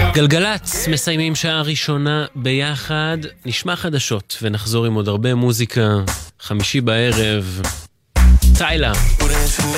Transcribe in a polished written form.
גלגלץ, מסיימים שעה ראשונה ביחד, נשמע חדשות ונחזור עם עוד הרבה מוזיקה. 5 בערב, טיילה.